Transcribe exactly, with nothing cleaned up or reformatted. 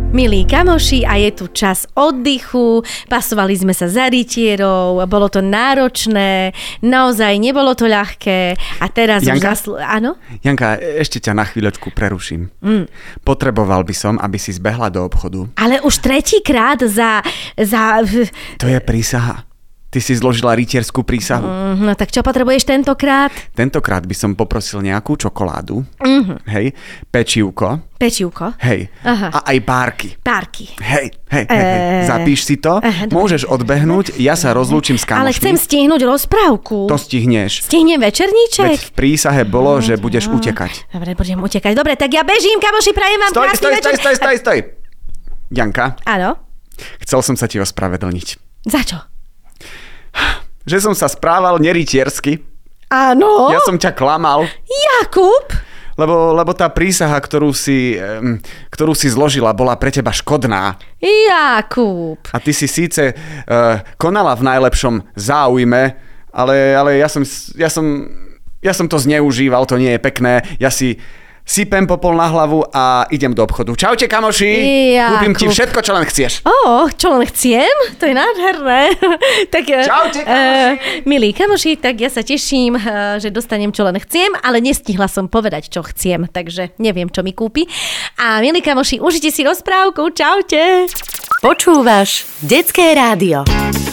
Milí kamoši, a je tu čas oddychu, pasovali sme sa za rytierov, bolo to náročné, naozaj nebolo to ľahké a teraz Janka? už zaslu... Áno? Janka, ešte ťa na chvíľočku preruším. Mm. Potreboval by som, aby si zbehla do obchodu. Ale už tretíkrát za... za... To je prísaha. Ty si zložila rytierskú prísahu. Mm, no tak čo potrebuješ tentokrát? Tentokrát by som poprosil nejakú čokoládu, Mm-hmm. hej, pečívko, Pečívko. hej, Aha. a aj párky. Párky. Hej, hej, hej, hej. Eh, Zapíš si to, aha, dobre. môžeš odbehnúť, ja sa rozlúčim s kamošmi. Ale chcem stihnúť rozprávku. To stihneš. Stihnem večerníček? Veď v prísahe bolo, že budeš utekať. Dobre, budem utekať. Dobre, tak ja bežím, kamoši, prajem vám Stoj, krásny stoj, večer. stoj, stoj, stoj, stoj. Janka, Áno? chcel som sa ti ospravedlniť. Za čo? Že som sa správal nerytiersky. Áno? Ja som ťa klamal. Jakub? Lebo, lebo tá prísaha, ktorú si, um, ktorú si zložila, bola pre teba škodná. Jakub. A ty si síce uh, konala v najlepšom záujme, ale, ale ja, som, ja, som, ja som to zneužíval, to nie je pekné. Ja si sypem popol na hlavu a idem do obchodu. Čaute, kamoši! Jakub. Kúpim ti všetko, čo len chceš. Ó, čo len chciem? To je nádherné. tak, Čaute, kamoši! Uh, milí kamoši, tak ja sa teším, uh, že dostanem, čo len chciem, ale nestihla som povedať, čo chciem, takže neviem, čo mi kúpi. A milí kamoši, užite si rozprávku. Čaute! Počúvaš Detské rádio.